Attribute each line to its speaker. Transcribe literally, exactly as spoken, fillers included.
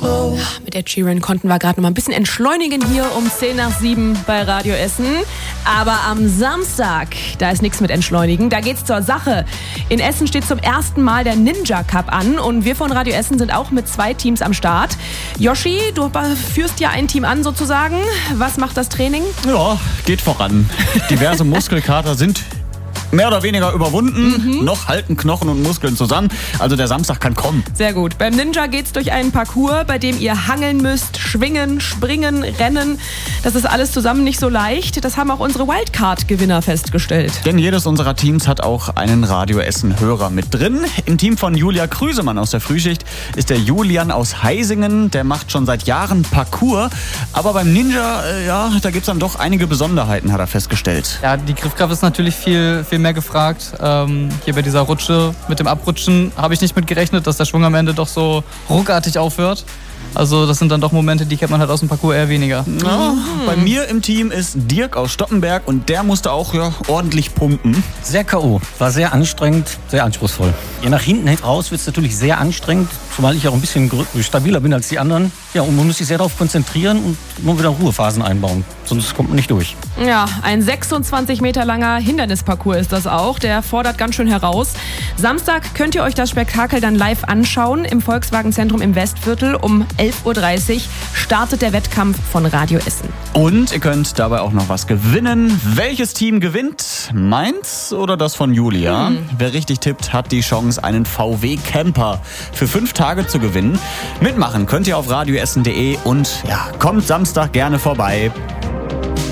Speaker 1: Mit Ed Sheeran konnten wir gerade noch mal ein bisschen entschleunigen hier um zehn nach sieben bei Radio Essen. Aber am Samstag, da ist nichts mit entschleunigen, da geht's zur Sache. In Essen steht zum ersten Mal der Ninja Cup an und wir von Radio Essen sind auch mit zwei Teams am Start. Joshi, du führst ja ein Team an sozusagen. Was macht das Training?
Speaker 2: Ja, geht voran. Diverse Muskelkater sind mehr oder weniger überwunden. Mhm. Noch halten Knochen und Muskeln zusammen. Also der Samstag kann kommen.
Speaker 1: Sehr gut. Beim Ninja geht's durch einen Parcours, bei dem ihr hangeln müsst, schwingen, springen, rennen. Das ist alles zusammen nicht so leicht. Das haben auch unsere Wildcard-Gewinner festgestellt.
Speaker 2: Denn jedes unserer Teams hat auch einen Radio Essen-Hörer mit drin. Im Team von Julia Krüsemann aus der Frühschicht ist der Julian aus Heisingen. Der macht schon seit Jahren Parcours. Aber beim Ninja, äh, ja, da gibt's dann doch einige Besonderheiten, hat er festgestellt.
Speaker 3: Ja, die Griffkraft ist natürlich viel, viel mehr gefragt. Ähm, hier bei dieser Rutsche mit dem Abrutschen habe ich nicht mit gerechnet, dass der Schwung am Ende doch so ruckartig aufhört. Also das sind dann doch Momente, die kennt man halt aus dem Parcours eher weniger.
Speaker 2: Ja, bei mir im Team ist Dirk aus Stoppenberg und der musste auch ja, ordentlich pumpen.
Speaker 4: Sehr K O, war sehr anstrengend, sehr anspruchsvoll. Je nach hinten raus wird es natürlich sehr anstrengend, zumal ich auch ein bisschen stabiler bin als die anderen. Ja, und man muss sich sehr darauf konzentrieren und immer wieder Ruhephasen einbauen, sonst kommt man nicht durch.
Speaker 1: Ja, ein sechsundzwanzig Meter langer Hindernisparcours ist das auch. Der fordert ganz schön heraus. Samstag könnt ihr euch das Spektakel dann live anschauen im Volkswagen-Zentrum im Westviertel. Um elf Uhr dreißig startet der Wettkampf von Radio Essen.
Speaker 2: Und ihr könnt dabei auch noch was gewinnen. Welches Team gewinnt? Meins oder das von Julia? Hm. Wer richtig tippt, hat die Chance, einen V W Camper für fünf Tage zu gewinnen. Mitmachen könnt ihr auf radioessen punkt de und ja, kommt Samstag gerne vorbei.